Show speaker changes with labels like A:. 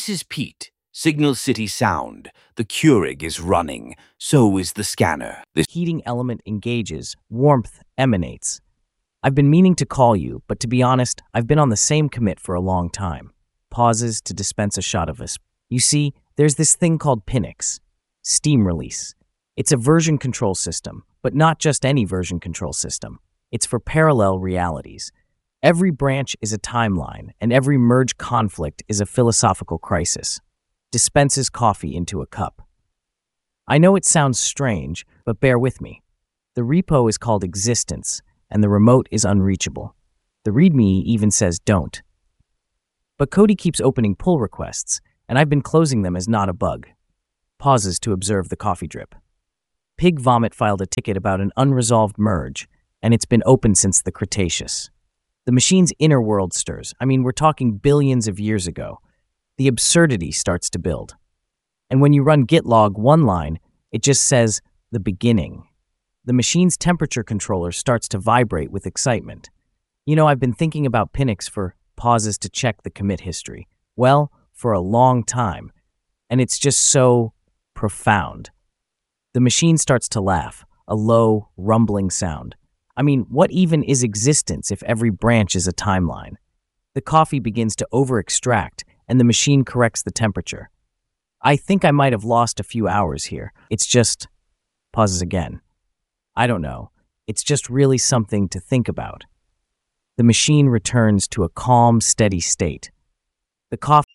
A: This is Pete. Signal City Sound. The Keurig is running. So is the scanner. This
B: Heating element engages, warmth emanates. I've been meaning to call you, but to be honest, I've been on the same commit for a long time. Pauses to dispense a shot of us. You see, there's this thing called Pinix. Steam release. It's a version control system, but not just any version control system. It's for parallel realities. Every branch is a timeline, and every merge conflict is a philosophical crisis. Dispenses coffee into a cup. I know it sounds strange, but bear with me. The repo is called Existence, and the remote is unreachable. The README even says don't. But Cody keeps opening pull requests, and I've been closing them as not a bug. Pauses to observe the coffee drip. Pig Vomit filed a ticket about an unresolved merge, and it's been open since the Cretaceous. The machine's inner world stirs. I mean, we're talking billions of years ago. The absurdity starts to build. And when you run git log one line, it just says, the beginning. The machine's temperature controller starts to vibrate with excitement. You know, I've been thinking about Pinix for pauses to check the commit history. Well, for a long time. And it's just so profound. The machine starts to laugh, a low, rumbling sound. I mean, what even is existence if every branch is a timeline? The coffee begins to over-extract, and the machine corrects the temperature. I think I might have lost a few hours here. It's just... Pauses again. I don't know. It's just really something to think about. The machine returns to a calm, steady state. The coffee